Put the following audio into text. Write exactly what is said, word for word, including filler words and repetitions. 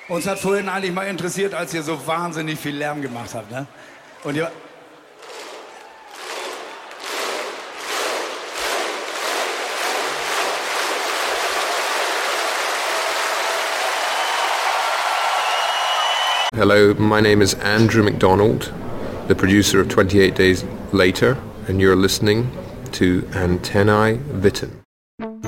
Uns hat vorhin eigentlich mal interessiert, als ihr so wahnsinnig viel Lärm gemacht habt, ne? Und ihr... Hello, my name is Andrew McDonald, the producer of twenty-eight days later, and you're listening to Antennae Vitae.